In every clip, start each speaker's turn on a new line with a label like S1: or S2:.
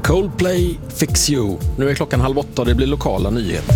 S1: Coldplay, Fix You. Nu är klockan 7:30 och det blir lokala nyheter.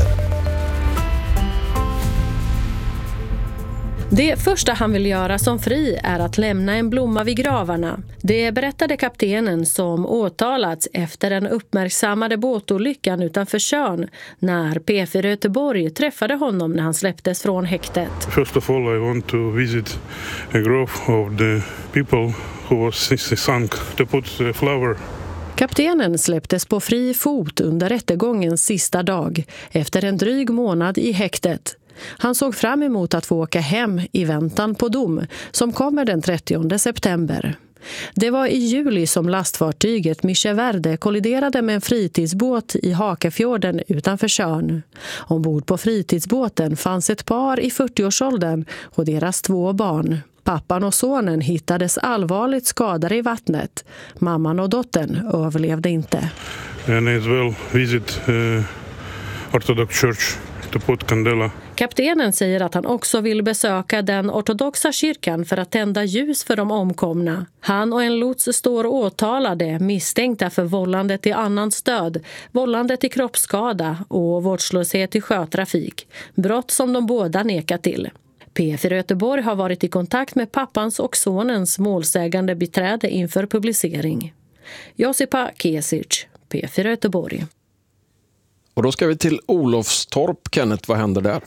S2: Det första han vill göra som fri är att lämna en blomma vid gravarna. Det berättade kaptenen som åtalats efter den uppmärksammade båtolyckan utanför Tjörn när P4 Göteborg träffade honom när han släpptes från häktet.
S3: First of all, I want to visit a grave of the people who was sunk to put a flower.
S2: Kaptenen släpptes på fri fot under rättegångens sista dag efter en dryg månad i häktet. Han såg fram emot att få åka hem i väntan på dom som kommer den 30 september. Det var i juli som lastfartyget Mische Verde kolliderade med en fritidsbåt i Hakefjorden utanför Tjörn. Ombord på fritidsbåten fanns ett par i 40-årsåldern och deras 2 barn. Pappan och sonen hittades allvarligt skadade i vattnet. Mamman och dottern överlevde inte.
S3: And as well visit Orthodox Church to put candela.
S2: Kaptenen säger att han också vill besöka den ortodoxa kyrkan för att tända ljus för de omkomna. Han och en lots står åtalade misstänkta för vållande till annans död, vållande till kroppsskada och vårdslöshet i sjötrafik. Brott som de båda nekar till. P4 Göteborg har varit i kontakt med pappans och sonens målsägande beträde inför publicering. Josipa Kesic, P4 Göteborg.
S1: Och då ska vi till Olofstorp. Kenneth, vad händer där?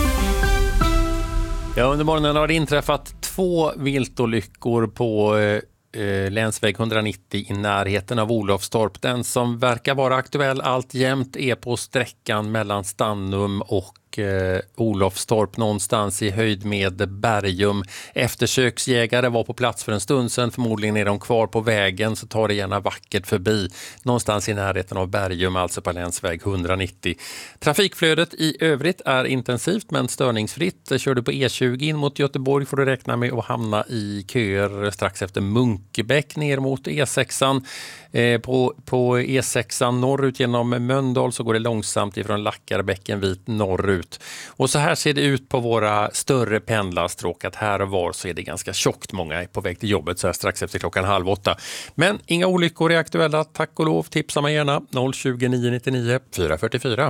S4: Ja, under morgonen har det inträffat 2 viltolyckor på länsväg 190 i närheten av Olofstorp. Den som verkar vara aktuell alltjämt är på sträckan mellan Stannum och Olofstorp, någonstans i höjd med Bergum. Eftersöksjägare var på plats för en stund sedan. Förmodligen är de kvar på vägen, så tar det gärna vackert förbi. Någonstans i närheten av Bergum, alltså på länsväg 190. Trafikflödet i övrigt är intensivt men störningsfritt. Kör du på E20 in mot Göteborg får du räkna med att hamna i köer strax efter Munkebäck ner mot E6an. På E6an norrut genom Mölndal så går det långsamt ifrån Lackarbäckenvit norrut. Och så här ser det ut på våra större pendlarstråk, att här och var så är det ganska tjockt. Många är på väg till jobbet så här strax efter klockan 7:30. Men inga olyckor är aktuella, tack och lov. Tipsa mig gärna 020 999 444.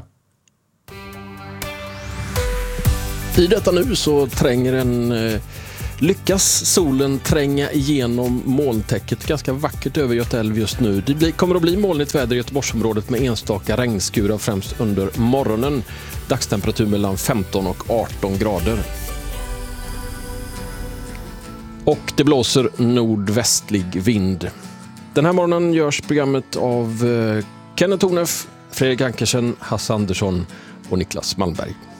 S1: I detta nu så lyckas solen tränga igenom molntäcket ganska vackert över Götaälv just nu. Det kommer att bli molnigt väder i Göteborgsområdet med enstaka regnskurar främst under morgonen. Dagstemperatur mellan 15 och 18 grader. Och det blåser nordvästlig vind. Den här morgonen görs programmet av Kenneth Tornef, Fredrik Ankersen, Hasse Andersson och Niklas Malmberg.